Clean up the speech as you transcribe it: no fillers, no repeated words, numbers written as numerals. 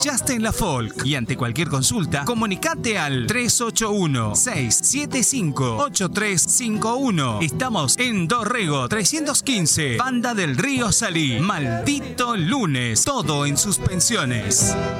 Justin La Folk. Y ante cualquier consulta, comunicate al 381-675-8351. Estamos en Dorrego 315, Banda del Río Salí. Maldito lunes, todo en suspensiones.